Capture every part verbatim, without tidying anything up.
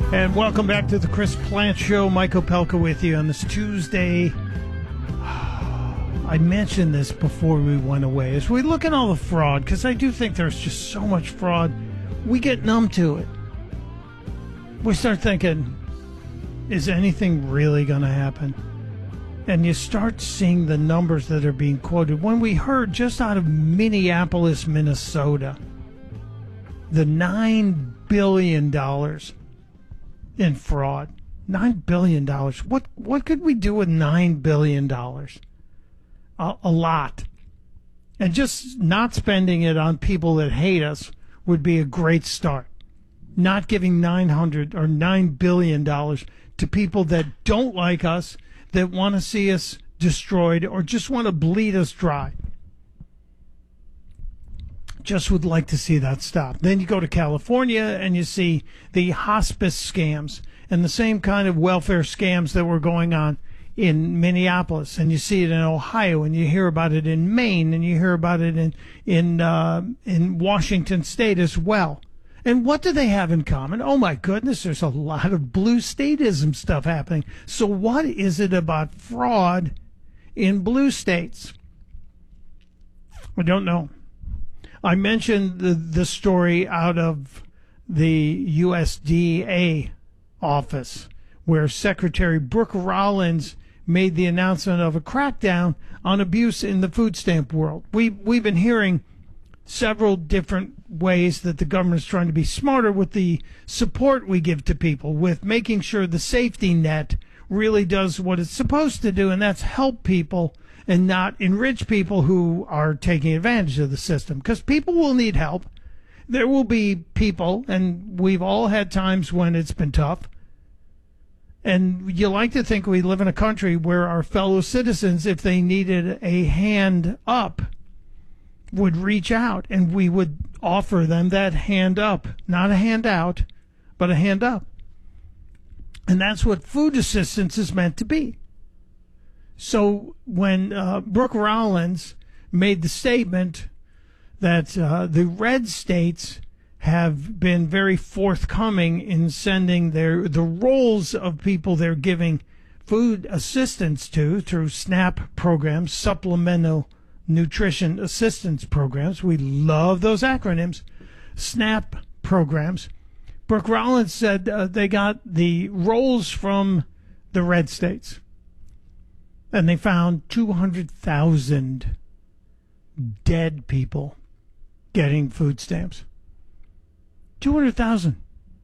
And welcome back to the Chris Plant Show. Mike Opelka with you on this Tuesday. I mentioned this before we went away. As we look at all the fraud, because I do think there's just so much fraud, we get numb to it. We start thinking, is anything really going to happen? And you start seeing the numbers that are being quoted. When we heard just out of Minneapolis, Minnesota, the nine billion dollars in fraud. nine billion dollars. What what could we do with nine billion dollars? A, a lot. And just not spending it on people that hate us would be a great start. Not giving nine hundred or nine billion dollars to people that don't like us, that want to see us destroyed, or just want to bleed us dry. Just would like to see that stop. Then you go to California and you see the hospice scams and the same kind of welfare scams that were going on in Minneapolis, and you see it in Ohio, and you hear about it in Maine, and you hear about it in in uh, in Washington State as well. And what do they have in common? Oh my goodness, there's a lot of blue statism stuff happening. So what is it about fraud in blue states? I don't know. I mentioned the, the story out of the U S D A office where Secretary Brooke Rollins made the announcement of a crackdown on abuse in the food stamp world. We, we've been hearing several different ways that the government is trying to be smarter with the support we give to people, with making sure the safety net really does what it's supposed to do, and that's help people and not enrich people who are taking advantage of the system. Because people will need help. There will be people, and we've all had times when it's been tough. And you like to think we live in a country where our fellow citizens, if they needed a hand up, would reach out, and we would offer them that hand up. Not a hand out, but a hand up. And that's what food assistance is meant to be. So when uh, Brooke Rollins made the statement that uh, the red states have been very forthcoming in sending their the rolls of people they're giving food assistance to through SNAP programs, supplemental nutrition assistance programs. We love those acronyms, SNAP programs. Brooke Rollins said uh, they got the rolls from the red states. And they found two hundred thousand dead people getting food stamps. two hundred thousand.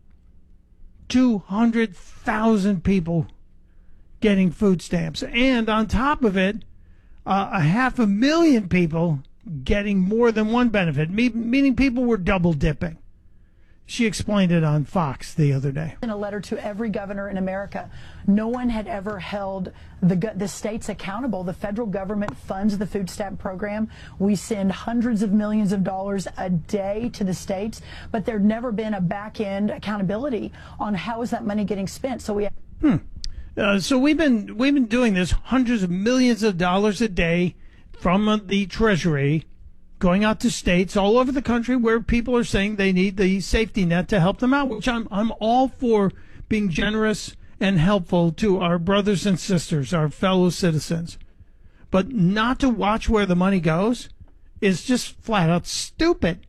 two hundred thousand people getting food stamps. And on top of it, uh, a half a million people getting more than one benefit, me- meaning people were double dipping. She explained it on Fox the other day. In a letter to every governor in America, no one had ever held the, the states accountable. The federal government funds the food stamp program. We send hundreds of millions of dollars a day to the states, but there'd never been a back-end accountability on how is that money getting spent. So we. Hmm. Uh, so we've been we've been doing this hundreds of millions of dollars a day from uh, the Treasury, going out to states all over the country where people are saying they need the safety net to help them out, which I'm I'm all for being generous and helpful to our brothers and sisters, our fellow citizens. But not to watch where the money goes is just flat out stupid.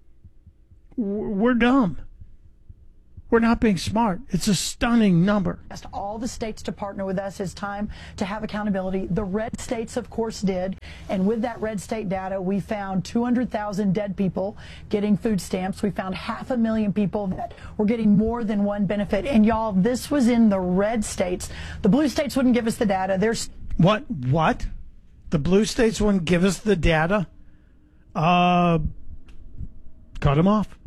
We're dumb. We're not being smart. It's a stunning number. Asked all the states to partner with us. It's time to have accountability. The red states, of course, did. And with that red state data, we found two hundred thousand dead people getting food stamps. We found half a million people that were getting more than one benefit. And y'all, this was in the red states. The blue states wouldn't give us the data. There's What? What? The blue states wouldn't give us the data? Uh, cut them off.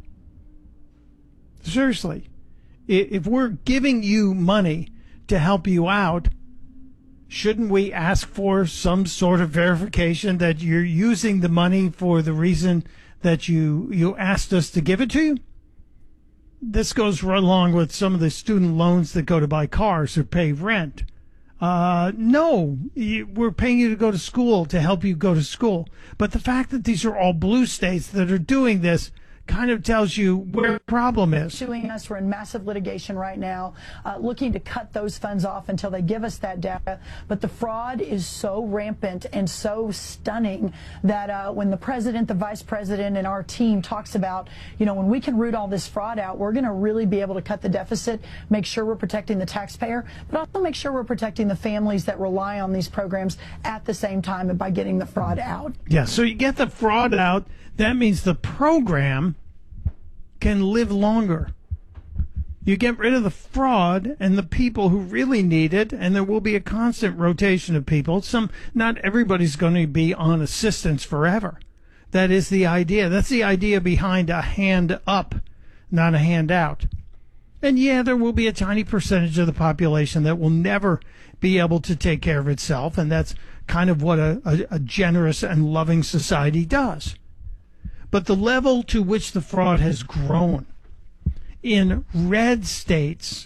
Seriously. If we're giving you money to help you out, shouldn't we ask for some sort of verification that you're using the money for the reason that you, you asked us to give it to you? This goes right along with some of the student loans that go to buy cars or pay rent. Uh, no, you, we're paying you to go to school to help you go to school. But the fact that these are all blue states that are doing this kind of tells you where the problem is. Suing us. We're in massive litigation right now, uh, looking to cut those funds off until they give us that data. But the fraud is so rampant and so stunning that uh, when the president, the vice president, and our team talks about, you know, when we can root all this fraud out, we're going to really be able to cut the deficit, make sure we're protecting the taxpayer, but also make sure we're protecting the families that rely on these programs at the same time and by getting the fraud out. Yeah, so you get the fraud out. That means the program can live longer. You get rid of the fraud and the people who really need it, and there will be a constant rotation of people. Some, not everybody's going to be on assistance forever. That is the idea. That's the idea behind a hand up, not a hand out. And yeah, there will be a tiny percentage of the population that will never be able to take care of itself, and that's kind of what a, a, a generous and loving society does. But the level to which the fraud has grown in red states,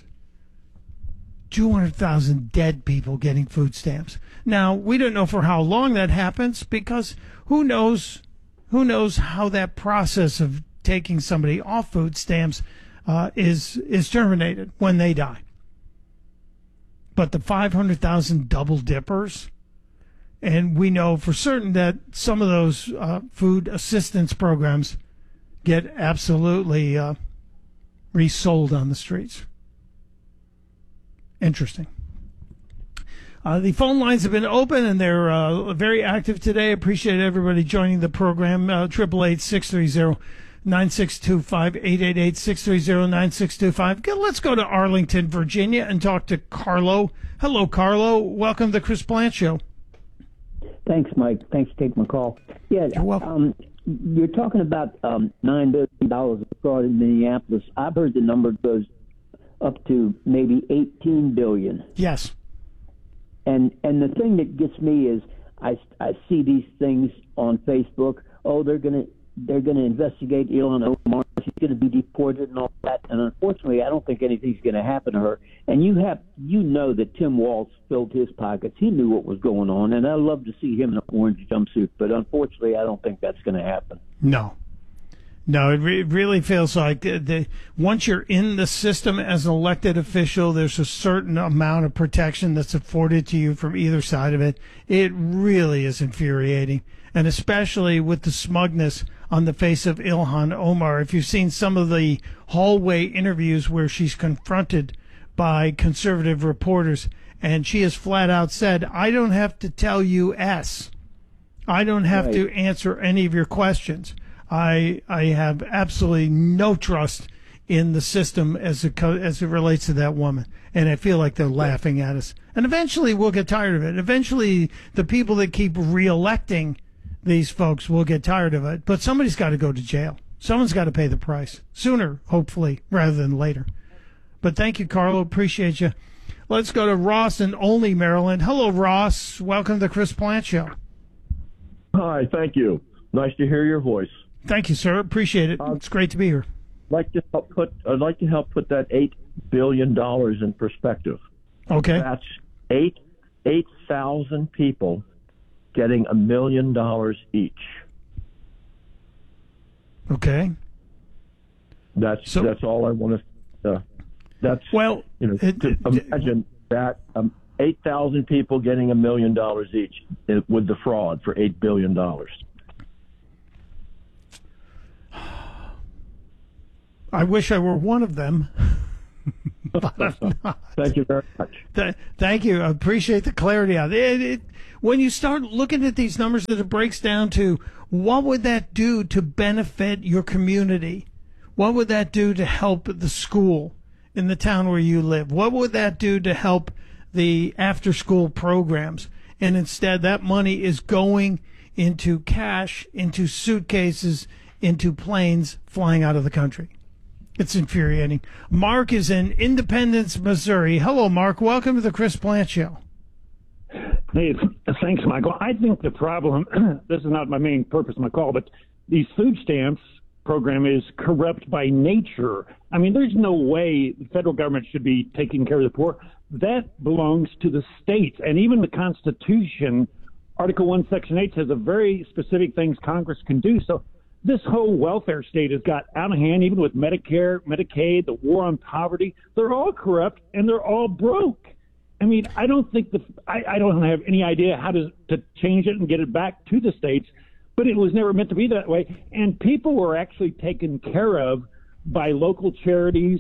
two hundred thousand dead people getting food stamps. Now, we don't know for how long that happens, because who knows who knows how that process of taking somebody off food stamps uh, is is terminated when they die. But the five hundred thousand double dippers, and we know for certain that some of those uh, food assistance programs get absolutely uh, resold on the streets. Interesting. Uh, the phone lines have been open, and they're uh, very active today. Appreciate everybody joining the program. Uh, eight eight eight, six three zero, nine six two five, eight eight eight, six three zero, nine six two five. Let's go to Arlington, Virginia, and talk to Carlo. Hello, Carlo. Welcome to the Chris Plante Show. Thanks, Mike. Thanks for taking my call. Yeah, You're welcome. Um, you're talking about um, nine billion dollars of fraud in Minneapolis. I've heard the number goes up to maybe eighteen billion dollars. Yes. And and the thing that gets me is I, I see these things on Facebook. Oh, they're gonna they're gonna investigate Ilhan Omar. She's gonna be deported and all that. And unfortunately, I don't think anything's gonna happen to her. And you have you know that Tim Walz filled his pockets. He knew what was going on, and I'd love to see him in an orange jumpsuit. But unfortunately, I don't think that's gonna happen. No. No, it, re- it really feels like the, the, once you're in the system as an elected official, there's a certain amount of protection that's afforded to you from either side of it. It really is infuriating, and especially with the smugness on the face of Ilhan Omar. If you've seen some of the hallway interviews where she's confronted by conservative reporters, and she has flat out said, I don't have to tell you S. I don't have Right. to answer any of your questions. I I have absolutely no trust in the system as it co- as it relates to that woman, and I feel like they're laughing at us. And eventually, we'll get tired of it. Eventually, the people that keep reelecting these folks will get tired of it. But somebody's got to go to jail. Someone's got to pay the price sooner, hopefully, rather than later. But thank you, Carlo. Appreciate you. Let's go to Ross in Olney, Maryland. Hello, Ross. Welcome to the Chris Plante Show. Hi, thank you. Nice to hear your voice. Thank you, sir. Appreciate it. It's great to be here. I'd like to help put I'd like to help put that eight billion dollars in perspective. Okay. That's eight eight thousand people getting a million dollars each. Okay. That's So- that's all I want to. Uh, that's Well, you know it- to it- imagine that um, eight thousand people getting a million dollars each uh, with the fraud for eight billion dollars. I wish I were one of them, but I'm not. Thank you very much. Th- Thank you. I appreciate the clarity on it. It, it. When you start looking at these numbers, that it breaks down to what would that do to benefit your community? What would that do to help the school in the town where you live? What would that do to help the after-school programs? And instead, that money is going into cash, into suitcases, into planes flying out of the country. It's infuriating. Mark is in Independence, Missouri. Hello, Mark. Welcome to the Chris Plante Show. Hey, thanks, Michael. I think the problem, this is not my main purpose of my call, but these food stamps program is corrupt by nature. I mean, there's no way the federal government should be taking care of the poor. That belongs to the states. And even the Constitution, Article one, Section eight, says a very specific things Congress can do. So this whole welfare state has got out of hand, even with Medicare, Medicaid, the war on poverty. They're all corrupt and they're all broke. I mean, I don't think the I, I don't have any idea how to to change it and get it back to the states, but it was never meant to be that way. And people were actually taken care of by local charities,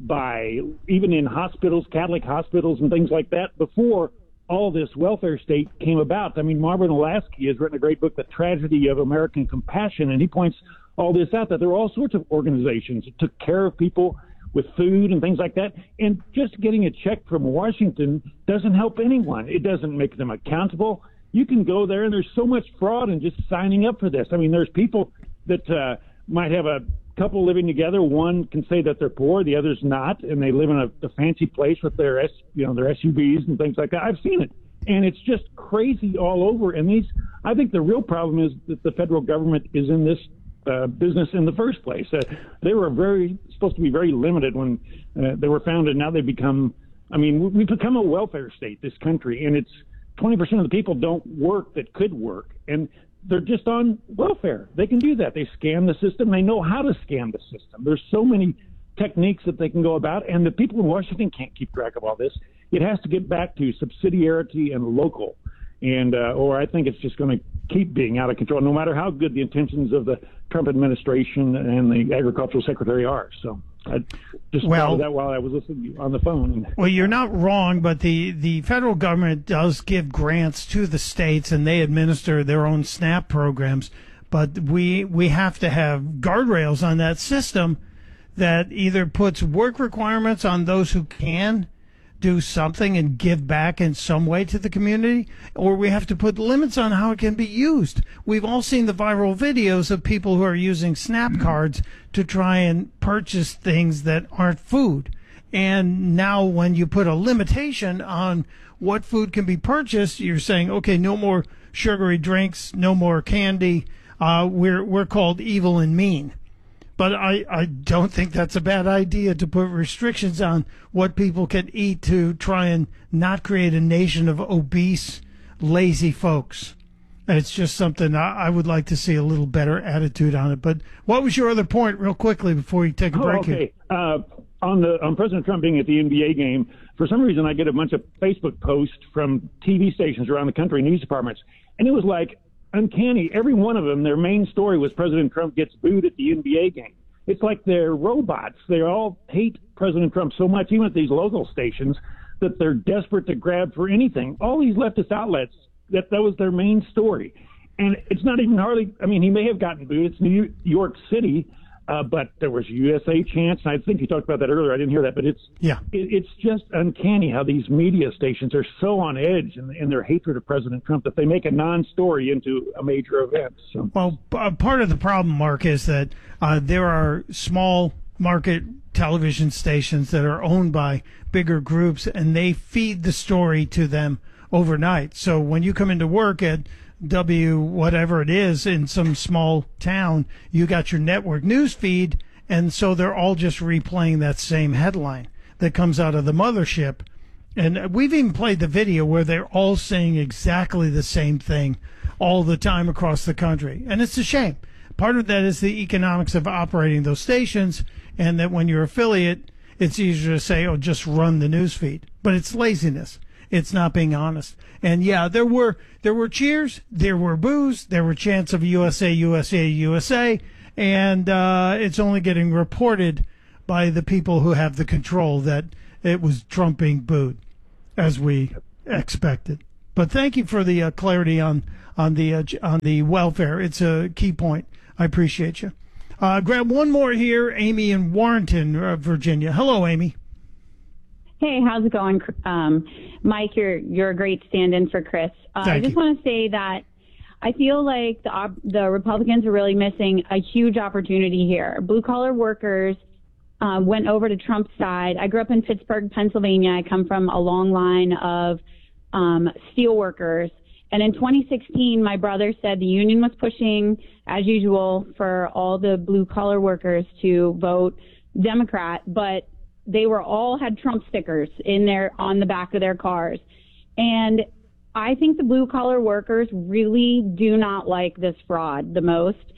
by even in hospitals, Catholic hospitals and things like that before all this welfare state came about. I mean, Marvin Olasky has written a great book, The Tragedy of American Compassion, and he points all this out, that there are all sorts of organizations that took care of people with food and things like that. And just getting a check from Washington doesn't help anyone. It doesn't make them accountable. You can go there, and there's so much fraud in just signing up for this. I mean, there's people that uh, might have a couple living together. One can say that they're poor, the other's not, and they live in a, a fancy place with their, S, you know, their S U Vs and things like that. I've seen it, and it's just crazy all over. And these, I think the real problem is that the federal government is in this uh, business in the first place. Uh, they were very supposed to be very limited when uh, they were founded. Now they've become, I mean, we've become a welfare state, this country, and it's twenty percent of the people don't work that could work, and they're just on welfare. They can do that. They scam the system. They know how to scam the system. There's so many techniques that they can go about, and the people in Washington can't keep track of all this. It has to get back to subsidiarity and local, and uh, or I think it's just going to keep being out of control, no matter how good the intentions of the Trump administration and the agricultural secretary are. So I just well, thought of that while I was listening on the phone. Well, you're not wrong, but the, the federal government does give grants to the states, and they administer their own SNAP programs. But we we have to have guardrails on that system that either puts work requirements on those who can do something and give back in some way to the community, or we have to put limits on how it can be used. We've all seen the viral videos of people who are using SNAP cards to try and purchase things that aren't food. And now when you put a limitation on what food can be purchased, you're saying, okay, no more sugary drinks, no more candy. Uh, we're, we're called evil and mean. But I, I don't think that's a bad idea to put restrictions on what people can eat to try and not create a nation of obese, lazy folks. It's just something I, I would like to see a little better attitude on it. But what was your other point, real quickly, before you take a oh, break okay. here? Uh, on the on President Trump being at the N B A game, for some reason I get a bunch of Facebook posts from T V stations around the country, news departments, and it was like uncanny. Every one of them, their main story was President Trump gets booed at the N B A game. It's like they're robots. They all hate President Trump so much, even at these local stations, that they're desperate to grab for anything. All these leftist outlets, that, that was their main story. And it's not even hardly, I mean, he may have gotten booed. It's New York City, uh, but there was U S A chants. And I think you talked about that earlier. I didn't hear that, but it's yeah, it, it's just uncanny how these media stations are so on edge in, in their hatred of President Trump that they make a non-story into a major event. So. Well, uh, part of the problem, Mark, is that uh, there are small market television stations that are owned by bigger groups, and they feed the story to them overnight. So when you come into work at W whatever it is in some small town, you got your network news feed, and so they're all just replaying that same headline that comes out of the mothership. And we've even played the video where they're all saying exactly the same thing all the time across the country. And it's a shame. Part of that is the economics of operating those stations, and that when you're affiliate, it's easier to say, oh, just run the news feed. But it's laziness. It's not being honest. And yeah, there were there were cheers, there were boos, there were chants of U S A, U S A, U S A, and uh, it's only getting reported by the people who have the control that it was Trump being booed, as we expected. But thank you for the uh, clarity on on the uh, on the welfare. It's a key point. I appreciate you. Uh, grab one more here, Amy in Warrenton, uh, Virginia. Hello, Amy. Hey, how's it going, um, Mike? You're you're a great stand-in for Chris. Uh, I just want to say that I feel like the op- the Republicans are really missing a huge opportunity here. Blue-collar workers uh, went over to Trump's side. I grew up in Pittsburgh, Pennsylvania. I come from a long line of um, steel workers. And in twenty sixteen, my brother said the union was pushing, as usual, for all the blue-collar workers to vote Democrat, but they were all had Trump stickers in their on the back of their cars. And I think the blue collar workers really do not like this fraud the most.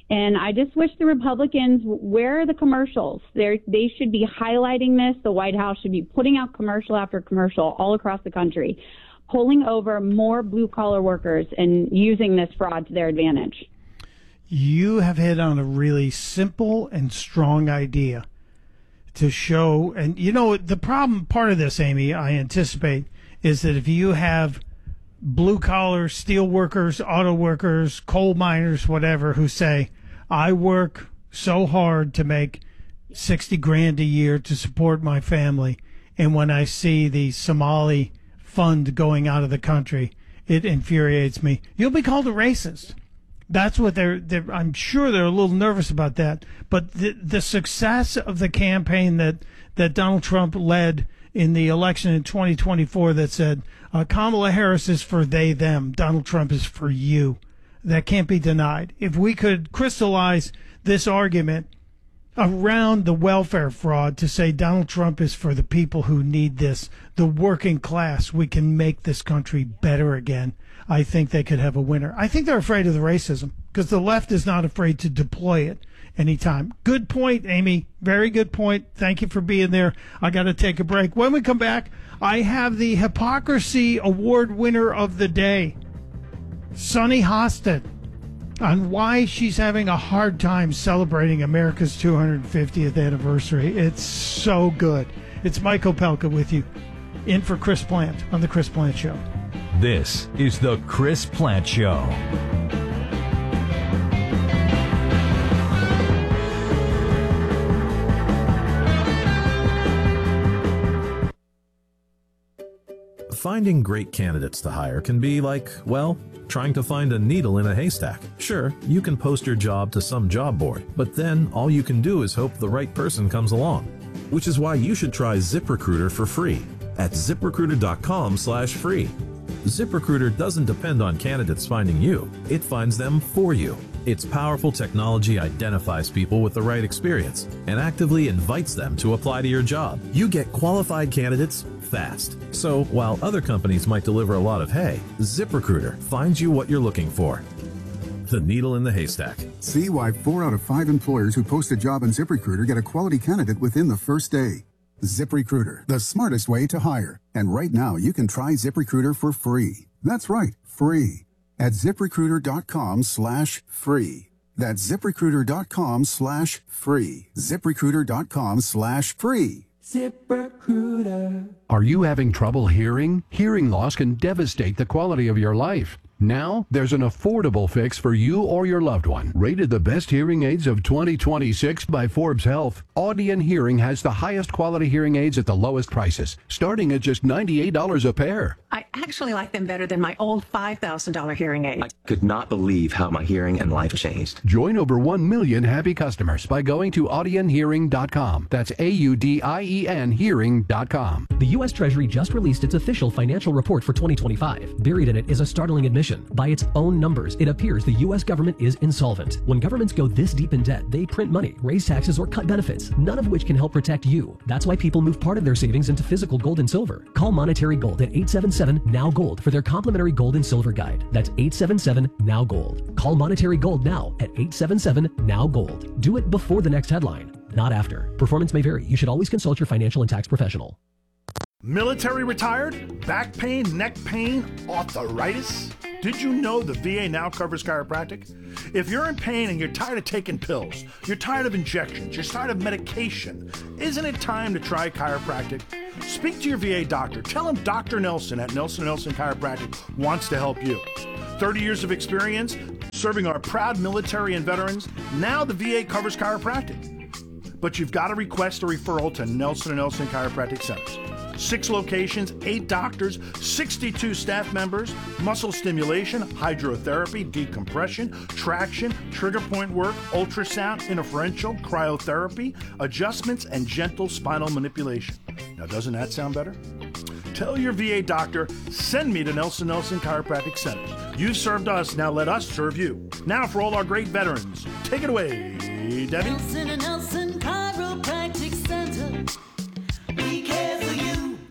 And I just wish the Republicans, where are the commercials? They're, they should be highlighting this. The White House should be putting out commercial after commercial all across the country, pulling over more blue-collar workers and using this fraud to their advantage. You have hit on a really simple and strong idea to show. And, you know, the problem, part of this, Amy, I anticipate, is that if you have blue-collar steel workers, auto workers, coal miners, whatever, who say, I work so hard to make sixty grand a year to support my family, and when I see the Somali fund going out of the country, it infuriates me. You'll be called a racist. That's what they're, they're I'm sure they're a little nervous about that. But the, the success of the campaign that, that Donald Trump led in the election in twenty twenty-four that said, uh, Kamala Harris is for they, them, Donald Trump is for you. That can't be denied. If we could crystallize this argument around the welfare fraud to say Donald Trump is for the people who need this, the working class, we can make this country better again. I think they could have a winner. I think they're afraid of the racism because the left is not afraid to deploy it anytime. Good point, Amy. Very good point. Thank you for being there. I got to take a break. When we come back, I have the Hypocrisy Award winner of the day, Sunny Hostin, on why she's having a hard time celebrating America's two hundred fiftieth anniversary. It's so good. It's Mike Opelka with you, in for Chris Plant on The Chris Plant Show. This is The Chris Plant Show. Finding great candidates to hire can be like, well, trying to find a needle in a haystack. Sure, you can post your job to some job board, but then all you can do is hope the right person comes along. Which is why you should try ZipRecruiter for free at ZipRecruiter.com slash free. ZipRecruiter doesn't depend on candidates finding you. It finds them for you. Its powerful technology identifies people with the right experience and actively invites them to apply to your job. You get qualified candidates fast. So while other companies might deliver a lot of hay, ZipRecruiter finds you what you're looking for. The needle in the haystack. See why four out of five employers who post a job on ZipRecruiter get a quality candidate within the first day. ZipRecruiter, the smartest way to hire. And right now, you can try ZipRecruiter for free. That's right, free. At ZipRecruiter.com slash free. That's ZipRecruiter.com slash free. ZipRecruiter.com slash free. ZipRecruiter. Are you having trouble hearing? Hearing loss can devastate the quality of your life. Now, there's an affordable fix for you or your loved one. Rated the best hearing aids of twenty twenty-six by Forbes Health, Audion Hearing has the highest quality hearing aids at the lowest prices, starting at just ninety-eight dollars a pair. I actually like them better than my old five thousand dollars hearing aid. I could not believe how my hearing and life changed. Join over one million happy customers by going to Audion Hearing dot com. That's A U D I E N Hearing dot com. The U S Treasury just released its official financial report for twenty twenty-five. Buried in it is a startling admission. By its own numbers, it appears the U S government is insolvent. When governments go this deep in debt, they print money, raise taxes, or cut benefits, none of which can help protect you. That's why people move part of their savings into physical gold and silver. Call Monetary Gold at eight seven seven, N O W Gold for their complimentary gold and silver guide. That's eight seven seven, N O W Gold. Call Monetary Gold now at eight seven seven, N O W Gold. Do it before the next headline, not after. Performance may vary. You should always consult your financial and tax professional. Military retired? Back pain, neck pain, arthritis? Did you know the V A now covers chiropractic? If you're in pain and you're tired of taking pills, you're tired of injections, you're tired of medication, isn't it time to try chiropractic? Speak to your V A doctor. Tell him Doctor Nelson at Nelson Nelson Chiropractic wants to help you. thirty years of experience serving our proud military and veterans. Now the V A covers chiropractic. But you've got to request a referral to Nelson and Nelson Chiropractic Centers. Six locations, eight doctors, sixty-two staff members, muscle stimulation, hydrotherapy, decompression, traction, trigger point work, ultrasound, interferential, cryotherapy, adjustments, and gentle spinal manipulation. Now, doesn't that sound better? Tell your V A doctor, send me to Nelson Nelson Chiropractic Centers. You served us, now let us serve you. Now for all our great veterans, take it away, Debbie. Nelson and Nelson Chiropractic Center. We care for you. When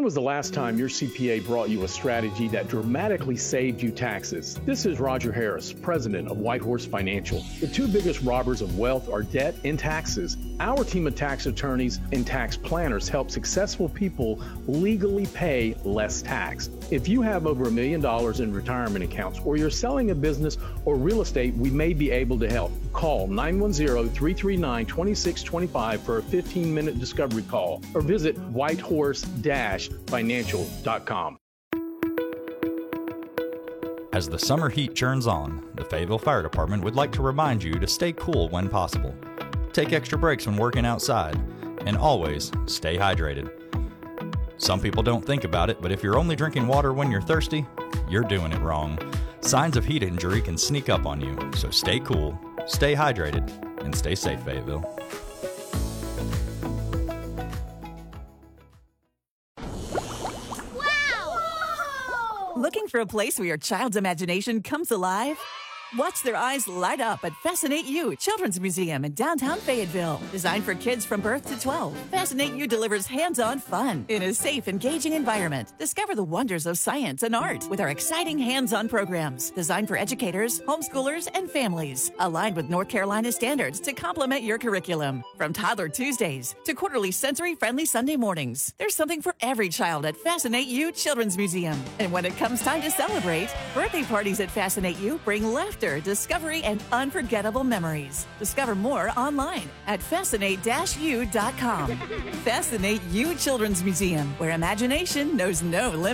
When was the last time your C P A brought you a strategy that dramatically saved you taxes? This is Roger Harris, president of Whitehorse Financial. The two biggest robbers of wealth are debt and taxes. Our team of tax attorneys and tax planners help successful people legally pay less tax. If you have over a million dollars in retirement accounts, or you're selling a business or real estate, we may be able to help. Call nine one zero, three three nine, two six two five for a fifteen minute discovery call, or visit whitehorse dash financial dot com. As the summer heat churns on, the Fayetteville Fire Department would like to remind you to stay cool when possible. Take extra breaks when working outside, and always stay hydrated. Some people don't think about it, but if you're only drinking water when you're thirsty, you're doing it wrong. Signs of heat injury can sneak up on you, so stay cool, stay hydrated, and stay safe, Fayetteville. Looking for a place where your child's imagination comes alive? Watch their eyes light up at Fascinate You Children's Museum in downtown Fayetteville. Designed for kids from birth to twelve, Fascinate You delivers hands-on fun in a safe, engaging environment. Discover the wonders of science and art with our exciting hands-on programs designed for educators, homeschoolers, and families. Aligned with North Carolina standards to complement your curriculum. From Toddler Tuesdays to quarterly sensory-friendly Sunday mornings, there's something for every child at Fascinate You Children's Museum. And when it comes time to celebrate, birthday parties at Fascinate You bring laughter, discovery, and unforgettable memories. Discover more online at fascinate dash u dot com. Fascinate You Children's Museum, where imagination knows no limits.